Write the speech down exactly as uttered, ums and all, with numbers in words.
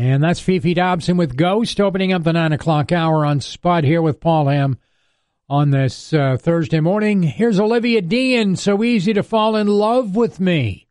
And that's Fifi Dobson with Ghost, opening up the nine o'clock hour on Spud here with Paul Ham on this uh, Thursday morning. Here's Olivia Dean, So Easy to Fall in Love with Me.